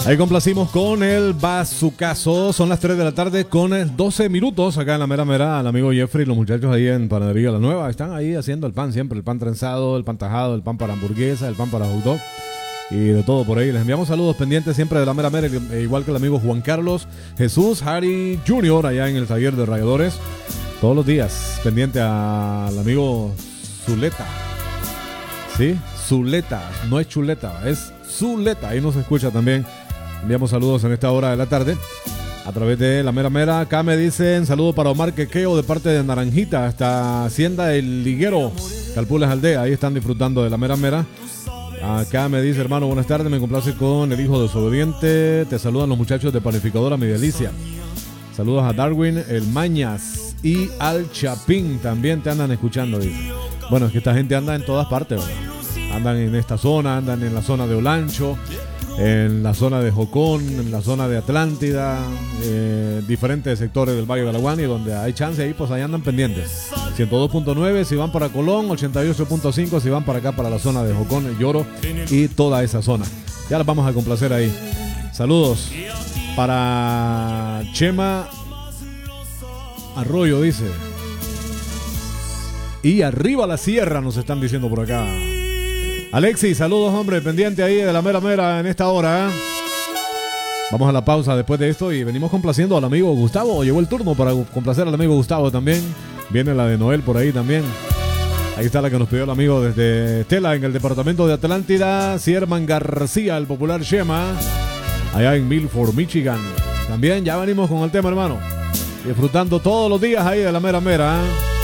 Ahí complacimos con el bazucazo. Son las 3 de la tarde con 12 minutos acá en la mera mera. Al amigo Jeffrey y los muchachos ahí en Panadería La Nueva están ahí haciendo el pan siempre. El pan trenzado, el pan tajado, el pan para hamburguesa, el pan para hot dog y de todo por ahí. Les enviamos saludos pendientes siempre de la mera mera, igual que el amigo Juan Carlos Jesús Harry Jr. allá en el taller de rayadores. Todos los días pendiente al amigo Zuleta. ¿Sí? Zuleta, no es chuleta, es Zuleta. Ahí nos escucha también. Enviamos saludos en esta hora de la tarde a través de la mera mera. Acá me dicen saludo para Omar Quequeo de parte de Naranjita hasta Hacienda El Liguero, Calpules Aldea. Ahí están disfrutando de la mera mera. Acá me dice, hermano, buenas tardes, me complace con el hijo desobediente. Te saludan los muchachos de Panificadora Mi Delicia. Saludos a Darwin, el Mañas y al Chapín. También te andan escuchando, dice. Bueno, es que esta gente anda en todas partes, ¿verdad? Andan en esta zona, andan en la zona de Olancho, en la zona de Jocón, en la zona de Atlántida, diferentes sectores del Valle de Alaguán, y donde hay chance ahí, pues ahí andan pendientes. 102.9 si van para Colón, 88.5 si van para acá, para la zona de Jocón, El Lloro y toda esa zona. Ya las vamos a complacer ahí. Saludos para Chema Arroyo, dice. Y arriba la sierra nos están diciendo por acá. Alexis, saludos, hombre, pendiente ahí de la mera mera en esta hora. Vamos a la pausa después de esto y venimos complaciendo al amigo Gustavo. Llegó el turno para complacer al amigo Gustavo también. Viene la de Noel por ahí también. Ahí está la que nos pidió el amigo desde Tela, en el departamento de Atlántida, Sierman García, el popular Shema, allá en Milford, Michigan. También ya venimos con el tema, hermano. Disfrutando todos los días ahí de la mera mera, ¿eh?